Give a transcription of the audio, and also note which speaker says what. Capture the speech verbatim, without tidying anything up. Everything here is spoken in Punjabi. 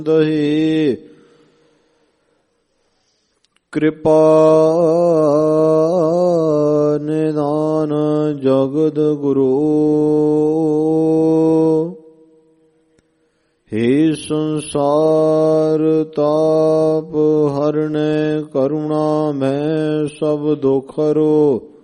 Speaker 1: ਦਹੀ ਕਿਰਪਾ ਨਿਦਾਨ ਜਗਤ ਗੁਰੂ हे ਸੰਸਾਰ ਤਾਪ ਹਰਣੇ ਕਰੁਣਾ ਮੈਂ ਸਭ ਦੁਖ ਹਰੋ